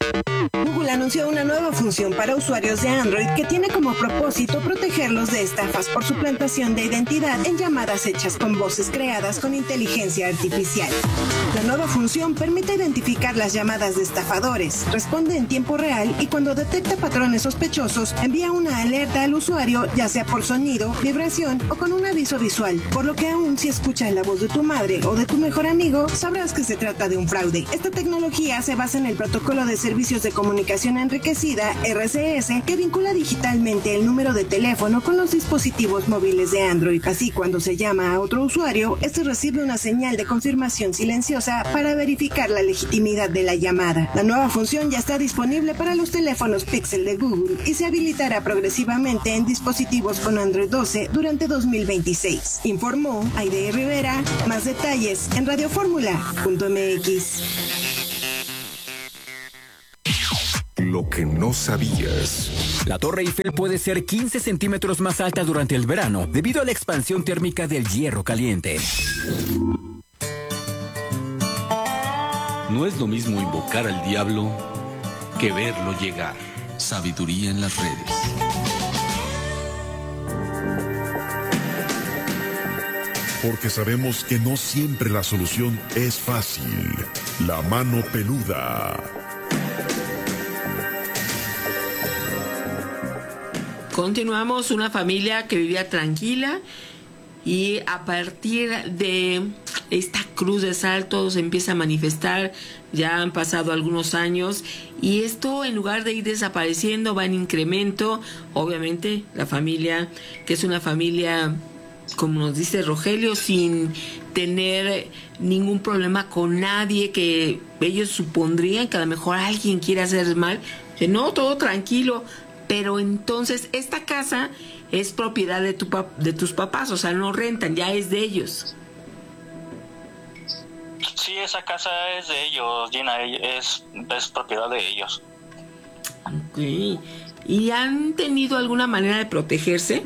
Google anunció una nueva función para usuarios de Android que tiene como propósito protegerlos de estafas por suplantación de identidad en llamadas hechas con voces creadas con inteligencia artificial. La nueva función permite identificar las llamadas de estafadores, responde en tiempo real y cuando detecta patrones sospechosos envía una alerta al usuario, ya sea por sonido, vibración o con un aviso visual, por lo que aún si escuchas la voz de tu madre o de tu mejor amigo, sabrás que se trata de un fraude. Esta tecnología se basa en el protocolo de servicios de comunicación enriquecida, RCS, que vincula digitalmente el número de teléfono con los dispositivos móviles de Android. Así, cuando se llama a otro usuario, este recibe una señal de confirmación silenciosa para verificar la legitimidad de la llamada. La nueva función ya está disponible para los teléfonos Pixel de Google y se habilitará progresivamente en dispositivos con Android 12 durante 2026. Informó Aide Rivera. Más detalles en radioformula.mx. Lo que no sabías. La Torre Eiffel puede ser 15 centímetros más alta durante el verano debido a la expansión térmica del hierro caliente. No es lo mismo invocar al diablo que verlo llegar. Sabiduría en las redes. Porque sabemos que no siempre la solución es fácil. La mano peluda. Continuamos, una familia que vivía tranquila y a partir de esta cruz de sal todo se empieza a manifestar. Ya han pasado algunos años y esto, en lugar de ir desapareciendo, va en incremento. Obviamente la familia, que es una familia, como nos dice Rogelio, sin tener ningún problema con nadie, que ellos supondrían que a lo mejor alguien quiere hacer mal, que no, todo tranquilo. Pero entonces esta casa es propiedad de tus papás, o sea, no rentan, ya es de ellos. Sí, esa casa es de ellos, Gina, es propiedad de ellos. Ok. ¿Y han tenido alguna manera de protegerse?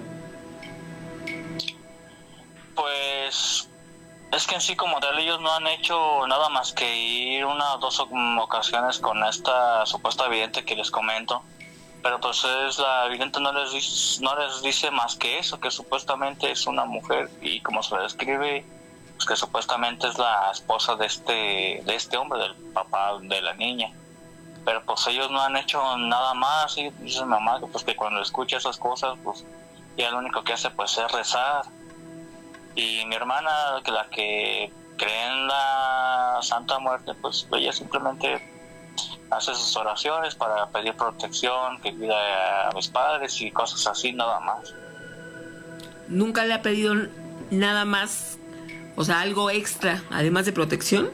Pues es que en sí como tal ellos no han hecho nada más que ir una o dos ocasiones con esta supuesta vidente que les comento. Pero pues la vidente no les dice más que eso, que supuestamente es una mujer y como se le describe, pues que supuestamente es la esposa de este hombre, del papá de la niña. Pero pues ellos no han hecho nada más, y dice mi mamá que pues que cuando escucha esas cosas, pues ya lo único que hace pues es rezar. Y mi hermana, que la que cree en la Santa Muerte, pues ella simplemente hace sus oraciones para pedir protección, que cuida a mis padres y cosas así, nada más. ¿Nunca le ha pedido nada más, o sea, algo extra, además de protección?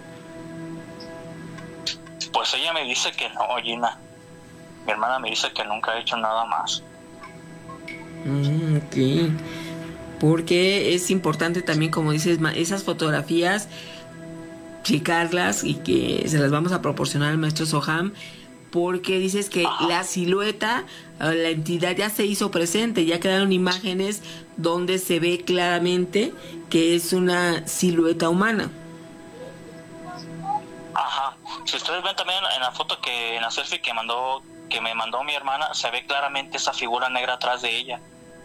Pues ella me dice que no, Gina. Mi hermana me dice que nunca ha hecho nada más. Ok. Porque es importante también, como dices, esas fotografías, checarlas y que se las vamos a proporcionar al maestro Soham, porque dices que la silueta, la entidad ya se hizo presente, ya quedaron imágenes donde se ve claramente que es una silueta humana. Ajá. Si ustedes ven también en la foto en la selfie que me mandó mi hermana, se ve claramente esa figura negra atrás de ella.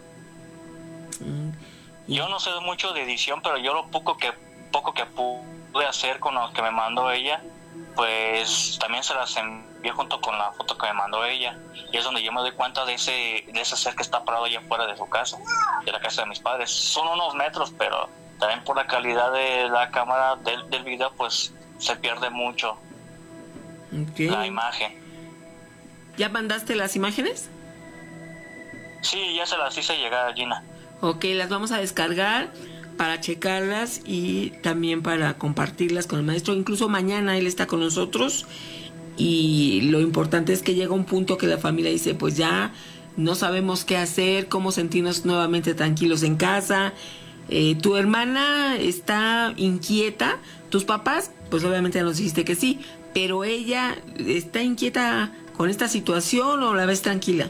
Yo no sé mucho de edición, pero yo lo poco que pude hacer con lo que me mandó ella, pues también se las envié junto con la foto que me mandó ella, y es donde yo me doy cuenta de ese ser que está parado allá afuera de su casa, de la casa de mis padres. Son unos metros, pero también por la calidad de la cámara del video, pues se pierde mucho la imagen. ¿Ya mandaste las imágenes? Sí, ya se las hice llegar a Gina. Ok, las vamos a descargar para checarlas y también para compartirlas con el maestro. Incluso mañana él está con nosotros y lo importante es que llega un punto que la familia dice, pues ya no sabemos qué hacer, cómo sentirnos nuevamente tranquilos en casa. Tu hermana está inquieta, tus papás, pues obviamente nos dijiste que sí, pero ella está inquieta con esta situación, ¿o la ves tranquila?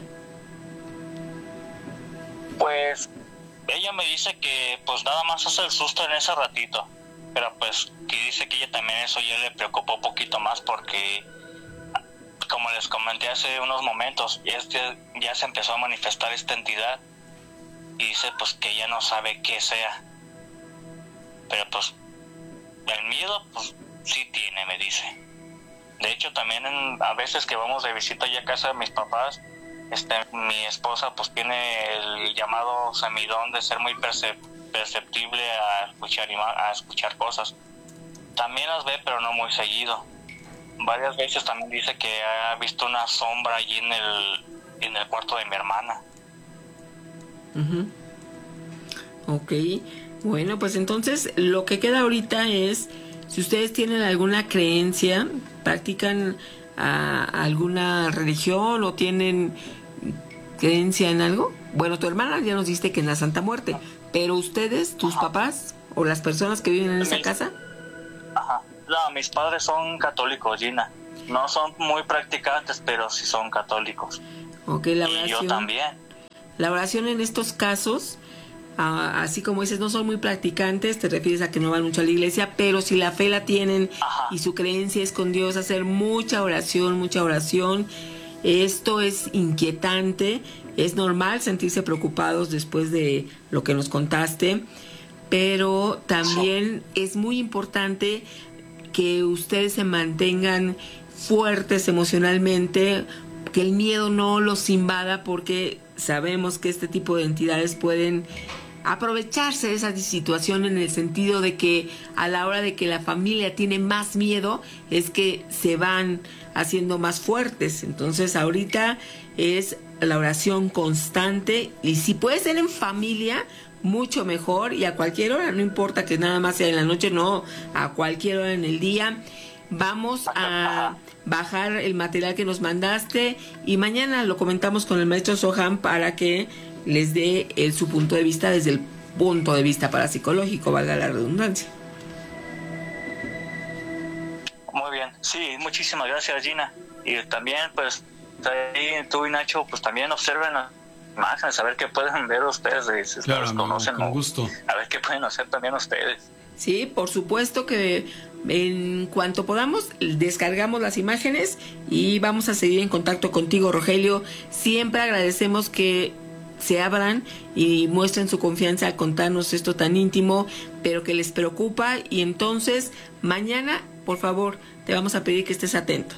Pues ella me dice que pues nada más hace el susto en ese ratito, pero pues que dice que ella también eso ya le preocupó un poquito más porque, como les comenté hace unos momentos, y es que ya se empezó a manifestar esta entidad y dice pues que ya no sabe qué sea, pero pues el miedo pues sí tiene, me dice. De hecho también a veces que vamos de visita ya a casa de mis papás, mi esposa pues tiene el llamado semidón de ser muy perceptible a escuchar cosas. También las ve, pero no muy seguido. Varias veces también dice que ha visto una sombra allí en el cuarto de mi hermana. Ok, bueno, pues entonces lo que queda ahorita es, si ustedes tienen alguna creencia, practican alguna religión o tienen creencia en algo. Bueno, tu hermana ya nos dijiste que en la Santa Muerte, pero ustedes, tus papás o las personas que viven en esa casa. Ajá. No, mis padres son católicos, Gina. No son muy practicantes, pero sí son católicos. Ok, la oración. Y yo también. La oración en estos casos, así como dices, no son muy practicantes, te refieres a que no van mucho a la iglesia, pero si la fe la tienen y su creencia es con Dios, hacer mucha oración, mucha oración. Esto es inquietante, es normal sentirse preocupados después de lo que nos contaste, pero también es muy importante que ustedes se mantengan fuertes emocionalmente, que el miedo no los invada, porque sabemos que este tipo de entidades pueden aprovecharse de esa situación, en el sentido de que a la hora de que la familia tiene más miedo es que se van haciendo más fuertes. Entonces ahorita es la oración constante, y si puede ser en familia mucho mejor, y a cualquier hora, no importa que nada más sea en la noche, no, a cualquier hora en el día. Vamos a bajar el material que nos mandaste y mañana lo comentamos con el maestro Soham para que les dé su punto de vista desde el punto de vista parapsicológico, valga la redundancia. Muy bien, sí, muchísimas gracias, Gina. Y también pues ahí tú y Nacho pues también observen las imágenes, a ver qué pueden ver ustedes, si claro, los conocen, con gusto. A ver qué pueden hacer también ustedes. Sí, por supuesto que en cuanto podamos descargamos las imágenes y vamos a seguir en contacto contigo, Rogelio. Siempre agradecemos que se abran y muestren su confianza al contarnos esto tan íntimo, pero que les preocupa. Y entonces mañana, por favor, te vamos a pedir que estés atento.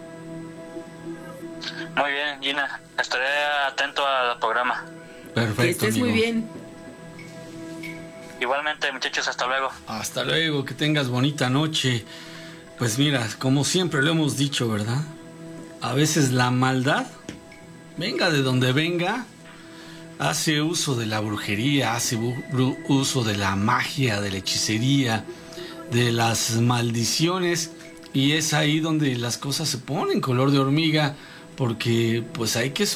Muy bien, Gina, estaré atento al programa. Perfecto, que estés amigo. muy bien. Igualmente, muchachos, hasta luego. Hasta luego, que tengas bonita noche. Pues mira, como siempre lo hemos dicho, ¿verdad? A veces la maldad, venga de donde venga, hace uso de la brujería, hace uso de la magia, de la hechicería, de las maldiciones, y es ahí donde las cosas se ponen color de hormiga, porque pues hay que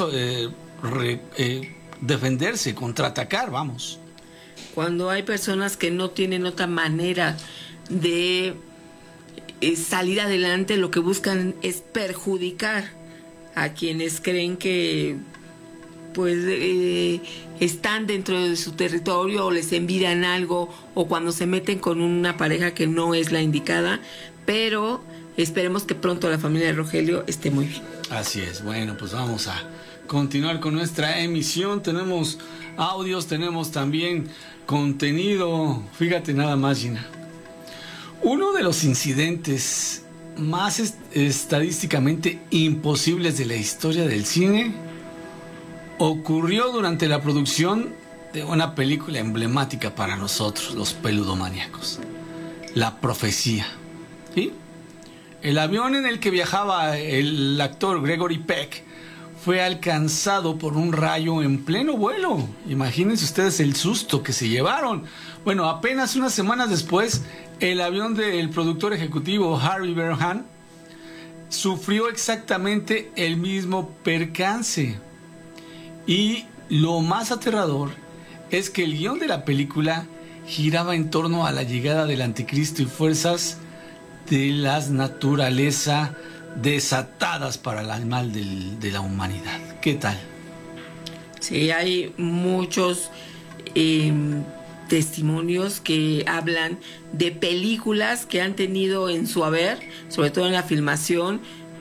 defenderse, contraatacar, vamos. Cuando hay personas que no tienen otra manera de salir adelante, lo que buscan es perjudicar a quienes creen que pues están dentro de su territorio, o les envidian algo, o cuando se meten con una pareja que no es la indicada. Pero esperemos que pronto la familia de Rogelio esté muy bien. Así es. Bueno, pues vamos a continuar con nuestra emisión. Tenemos audios, tenemos también contenido. Fíjate nada más, Gina. Uno de los incidentes más estadísticamente imposibles de la historia del cine ocurrió durante la producción de una película emblemática para nosotros, los peludomaníacos, La Profecía. ¿Sí? El avión en el que viajaba el actor Gregory Peck fue alcanzado por un rayo en pleno vuelo. Imagínense ustedes el susto que se llevaron. Bueno, apenas unas semanas después, el avión del productor ejecutivo Harvey Bernhard sufrió exactamente el mismo percance. Y lo más aterrador es que el guión de la película giraba en torno a la llegada del anticristo y fuerzas de la naturaleza desatadas para el mal de la humanidad. ¿Qué tal? Sí, hay muchos testimonios que hablan de películas que han tenido en su haber, sobre todo en la filmación,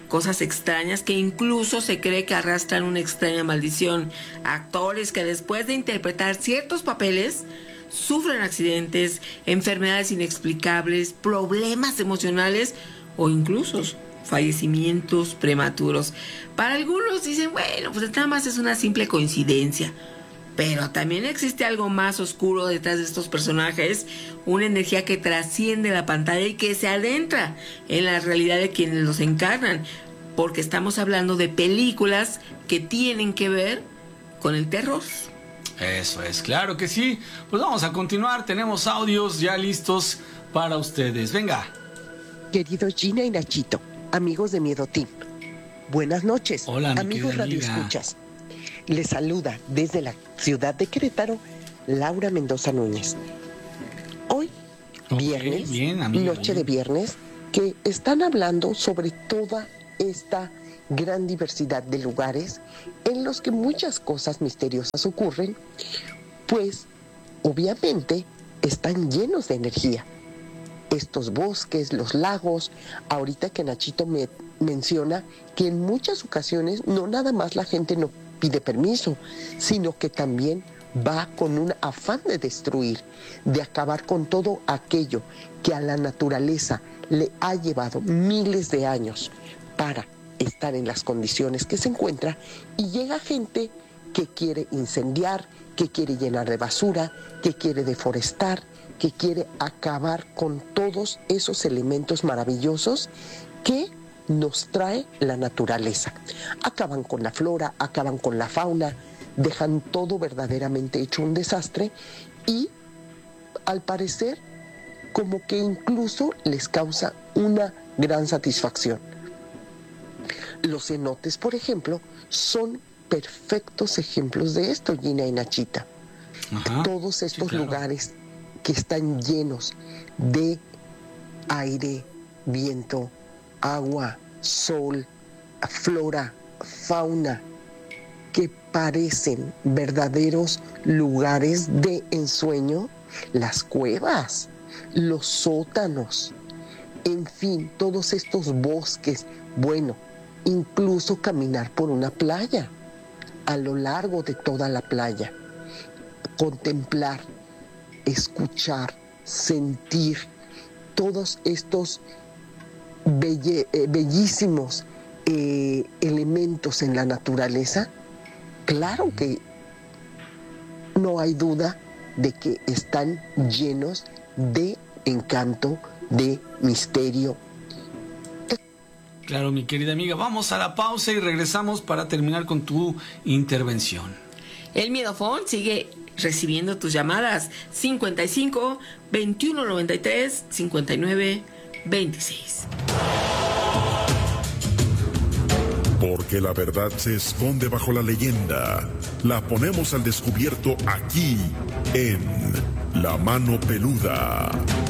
cosas extrañas que incluso se cree que arrastran una extraña maldición. Actores que después de interpretar ciertos papeles sufren accidentes, enfermedades inexplicables, problemas emocionales o incluso fallecimientos prematuros. Para algunos dicen, bueno, pues nada más es una simple coincidencia. Pero también existe algo más oscuro detrás de estos personajes, una energía que trasciende la pantalla y que se adentra en la realidad de quienes los encarnan, porque estamos hablando de películas que tienen que ver con el terror. Eso es, claro que sí. Pues vamos a continuar, tenemos audios ya listos para ustedes. Venga. Queridos Gina y Nachito, amigos de Miedo Team, buenas noches. Hola, amigos radioescuchas. Les saluda desde la ciudad de Querétaro, Laura Mendoza Núñez. Hoy, viernes, noche de viernes, que están hablando sobre toda esta gran diversidad de lugares en los que muchas cosas misteriosas ocurren, pues obviamente están llenos de energía. Estos bosques, los lagos, ahorita que Nachito me menciona que en muchas ocasiones no nada más la gente no pide permiso, sino que también va con un afán de destruir, de acabar con todo aquello que a la naturaleza le ha llevado miles de años para estar en las condiciones que se encuentra, y llega gente que quiere incendiar, que quiere llenar de basura, que quiere deforestar, que quiere acabar con todos esos elementos maravillosos que nos trae la naturaleza. Acaban con la flora, acaban con la fauna, dejan todo verdaderamente hecho un desastre y al parecer como que incluso les causa una gran satisfacción. Los cenotes, por ejemplo, son perfectos ejemplos de esto, Gina y Nachita. Ajá, todos estos lugares que están llenos de aire, viento, agua, sol, flora, fauna, que parecen verdaderos lugares de ensueño, las cuevas, los sótanos, en fin, todos estos bosques, bueno, incluso caminar por una playa, a lo largo de toda la playa, contemplar, escuchar, sentir todos estos bellísimos elementos en la naturaleza. Claro que no hay duda de que están llenos de encanto, de misterio. Claro, mi querida amiga, vamos a la pausa y regresamos para terminar con tu intervención. El Miedofón sigue recibiendo tus llamadas 55 21 93 59 26. Porque la verdad se esconde bajo la leyenda. La ponemos al descubierto aquí en La Mano Peluda.